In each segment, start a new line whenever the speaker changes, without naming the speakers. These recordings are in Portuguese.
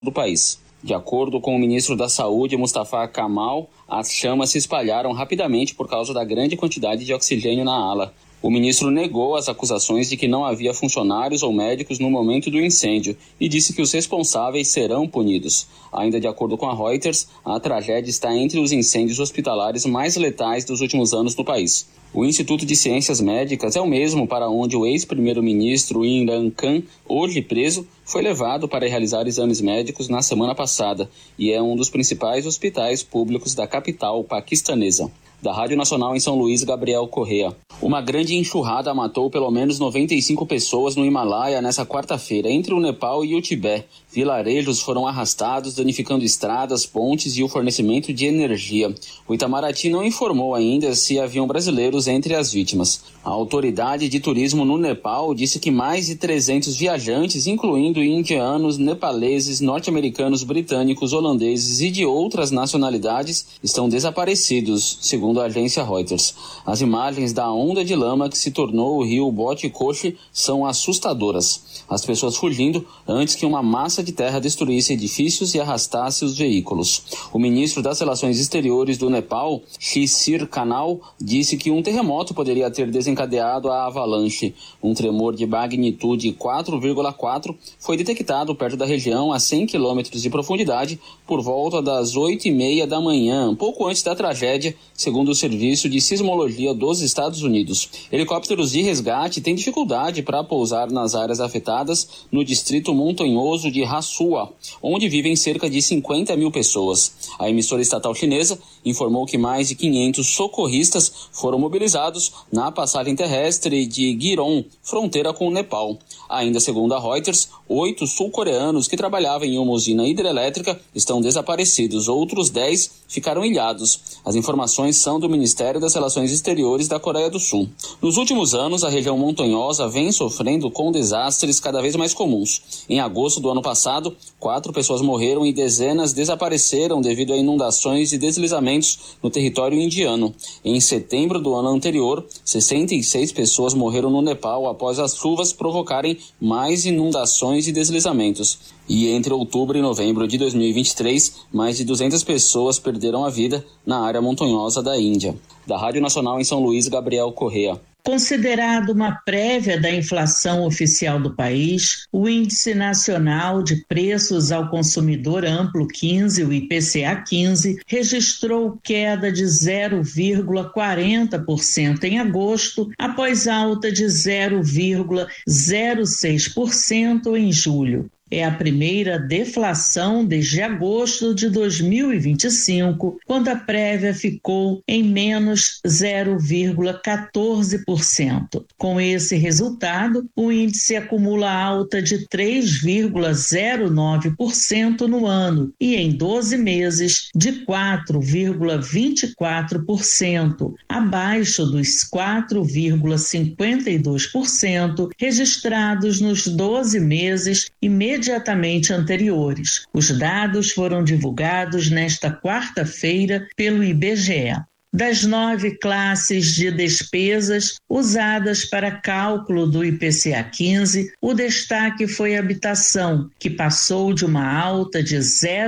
do país. De acordo com o ministro da Saúde, Mustafa Kamal, as chamas se espalharam rapidamente por causa da grande quantidade de oxigênio na ala. O ministro negou as acusações de que não havia funcionários ou médicos no momento do incêndio e disse que os responsáveis serão punidos. Ainda de acordo com a Reuters, a tragédia está entre os incêndios hospitalares mais letais dos últimos anos no país. O Instituto de Ciências Médicas é o mesmo para onde o ex-primeiro-ministro Imran Khan, hoje preso, foi levado para realizar exames médicos na semana passada e é um dos principais hospitais públicos da capital paquistanesa. Da Rádio Nacional em São Luís, Gabriel Correa. Uma grande enxurrada matou pelo menos 95 pessoas no Himalaia nessa quarta-feira, entre o Nepal e o Tibete. Vilarejos foram arrastados, danificando estradas, pontes e o fornecimento de energia. O Itamaraty não informou ainda se haviam brasileiros entre as vítimas. A autoridade de turismo no Nepal disse que mais de 300 viajantes, incluindo indianos, nepaleses, norte-americanos, britânicos, holandeses e de outras nacionalidades, estão desaparecidos, segundo a agência Reuters. As imagens da onda de lama que se tornou o rio Botikoshi são assustadoras. As pessoas fugindo antes que uma massa de terra destruísse edifícios e arrastasse os veículos. O ministro das Relações Exteriores do Nepal, Shishir Kanal, disse que um terremoto poderia ter desencadeado a avalanche. Um tremor de magnitude 4,4 foi detectado perto da região a 100 quilômetros de profundidade por volta das 8h30 da manhã, pouco antes da tragédia, segundo o Serviço de Sismologia dos Estados Unidos. Helicópteros de resgate têm dificuldade para pousar nas áreas afetadas no distrito montanhoso de Hassua, onde vivem cerca de 50 mil pessoas. A emissora estatal chinesa informou que mais de 500 socorristas foram mobilizados na passagem terrestre de Giron, fronteira com o Nepal. Ainda segundo a Reuters, 8 sul-coreanos que trabalhavam em uma usina hidrelétrica estão desaparecidos. Outros 10 ficaram ilhados. As informações são do Ministério das Relações Exteriores da Coreia do Sul. Nos últimos anos, a região montanhosa vem sofrendo com desastres cada vez mais comuns. Em agosto do ano passado, 4 pessoas morreram e dezenas desapareceram devido a inundações e deslizamentos no território indiano. Em setembro do ano anterior, 66 pessoas morreram no Nepal após as chuvas provocarem mais inundações e deslizamentos. E entre outubro e novembro de 2023, mais de 200 pessoas perderam a vida na área montanhosa da Índia. Da Rádio Nacional em São Luís, Gabriel Correa.
Considerado uma prévia da inflação oficial do país, o Índice Nacional de Preços ao Consumidor Amplo 15, o IPCA 15, registrou queda de 0,40% em agosto, após alta de 0,06% em julho. É a primeira deflação desde agosto de 2025, quando a prévia ficou em menos 0,14%. Com esse resultado, o índice acumula alta de 3,09% no ano e em 12 meses de 4,24%, abaixo dos 4,52% registrados nos 12 meses imediatamente anteriores. Os dados foram divulgados nesta quarta-feira pelo IBGE. Das 9 classes de despesas usadas para cálculo do IPCA 15, o destaque foi a habitação, que passou de uma alta de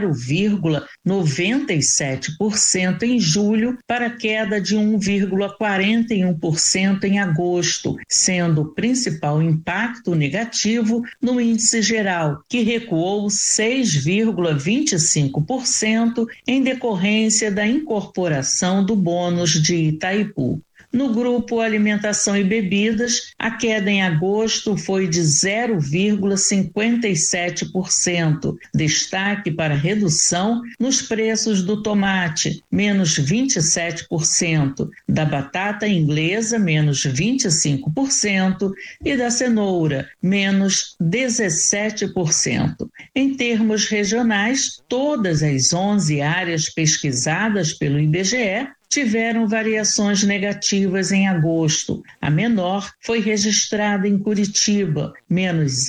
0,97% em julho para queda de 1,41% em agosto, sendo o principal impacto negativo no índice geral, que recuou 6,25% em decorrência da incorporação do bônus de Itaipu. No grupo Alimentação e Bebidas, a queda em agosto foi de 0,57%. Destaque para redução nos preços do tomate, menos 27%, da batata inglesa, menos 25%, e da cenoura, menos 17%. Em termos regionais, todas as 11 áreas pesquisadas pelo IBGE tiveram variações negativas em agosto. A menor foi registrada em Curitiba, menos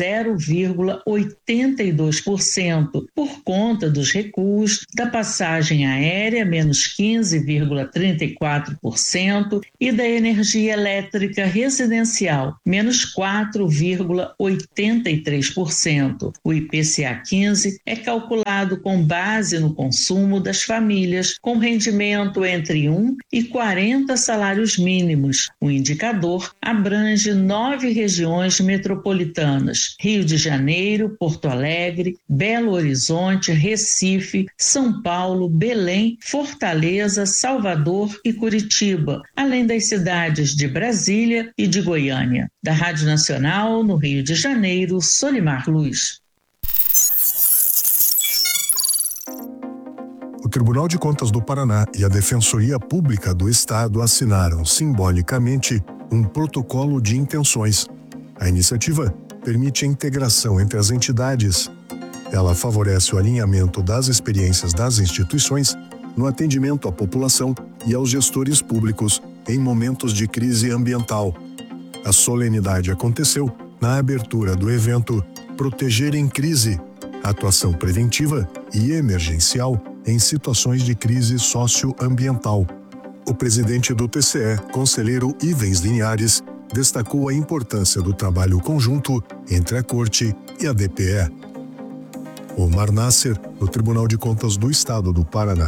0,82%, por conta dos recuos da passagem aérea, menos 15,34%, e da energia elétrica residencial, menos 4,83%. O IPCA 15 é calculado com base no consumo das famílias com rendimento entre 1 e 40 salários mínimos. O indicador abrange 9 regiões metropolitanas: Rio de Janeiro, Porto Alegre, Belo Horizonte, Recife, São Paulo, Belém, Fortaleza, Salvador e Curitiba, além das cidades de Brasília e de Goiânia. Da Rádio Nacional, no Rio de Janeiro, Solimar Luz.
O Tribunal de Contas do Paraná e a Defensoria Pública do Estado assinaram simbolicamente um protocolo de intenções. A iniciativa permite a integração entre as entidades. Ela favorece o alinhamento das experiências das instituições no atendimento à população e aos gestores públicos em momentos de crise ambiental. A solenidade aconteceu na abertura do evento Proteger em Crise, atuação preventiva e emergencial em situações de crise socioambiental. O presidente do TCE, conselheiro Ivens Linhares, destacou a importância do trabalho conjunto entre a Corte e a DPE. Omar Nasser, do Tribunal de Contas do Estado do Paraná.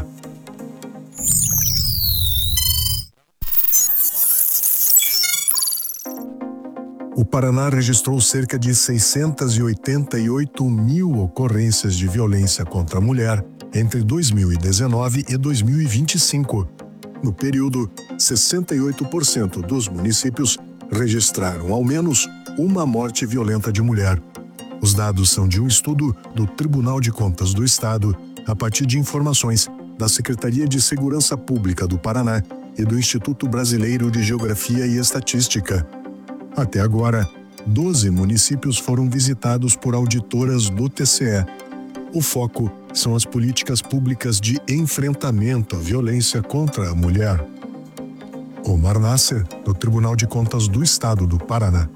O Paraná registrou cerca de 688 mil ocorrências de violência contra a mulher entre 2019 e 2025. No período, 68% dos municípios registraram ao menos uma morte violenta de mulher. Os dados são de um estudo do Tribunal de Contas do Estado, a partir de informações da Secretaria de Segurança Pública do Paraná e do Instituto Brasileiro de Geografia e Estatística. Até agora, 12 municípios foram visitados por auditoras do TCE. O foco são as políticas públicas de enfrentamento à violência contra a mulher. Omar Nasser, do Tribunal de Contas do Estado do Paraná.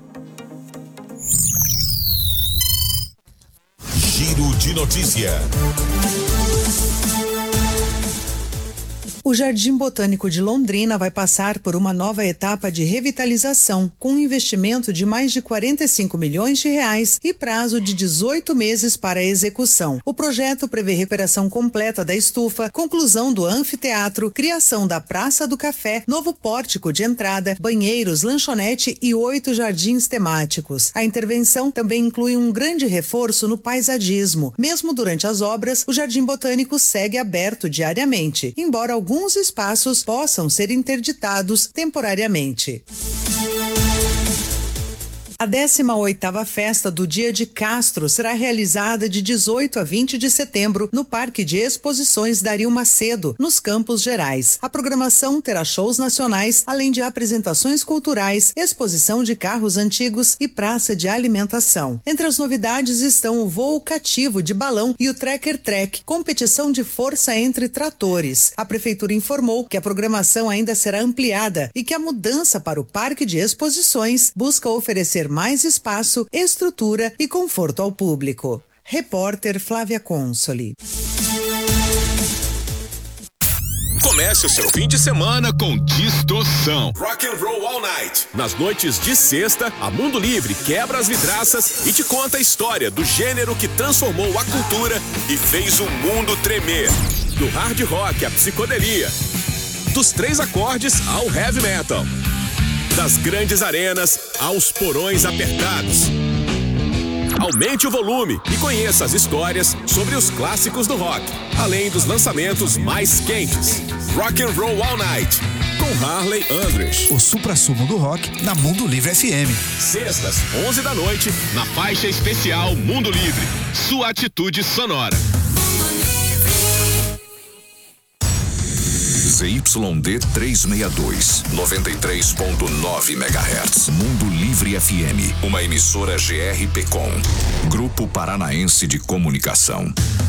Giro de notícia.
O Jardim Botânico de Londrina vai passar por uma nova etapa de revitalização, com um investimento de mais de 45 milhões de reais e prazo de 18 meses para a execução. O projeto prevê recuperação completa da estufa, conclusão do anfiteatro, criação da Praça do Café, novo pórtico de entrada, banheiros, lanchonete e 8 jardins temáticos. A intervenção também inclui um grande reforço no paisagismo. Mesmo durante as obras, o Jardim Botânico segue aberto diariamente, embora alguns espaços possam ser interditados temporariamente. A 18ª Festa do Dia de Castro será realizada de 18 a 20 de setembro no Parque de Exposições Dario Macedo, nos Campos Gerais. A programação terá shows nacionais, além de apresentações culturais, exposição de carros antigos e praça de alimentação. Entre as novidades estão o voo cativo de balão e o Trekker Trek, competição de força entre tratores. A Prefeitura informou que a programação ainda será ampliada e que a mudança para o Parque de Exposições busca oferecer mais espaço, estrutura e conforto ao público. Repórter Flávia Consoli.
Comece o seu fim de semana com distorção. Rock and Roll All Night. Nas noites de sexta, a Mundo Livre quebra as vidraças e te conta a história do gênero que transformou a cultura e fez o mundo tremer. Do hard rock à psicodelia, dos 3 acordes ao heavy metal, das grandes arenas aos porões apertados. Aumente o volume e conheça as histórias sobre os clássicos do rock, além dos lançamentos mais quentes. Rock and Roll All Night, com Harley Andrews.
O suprassumo do rock na Mundo Livre FM.
Sextas, 11 da noite, na faixa especial Mundo Livre. Sua atitude sonora.
ZYD 362, 93.9 MHz. Mundo Livre FM, uma emissora GRPcom, Grupo Paranaense de Comunicação.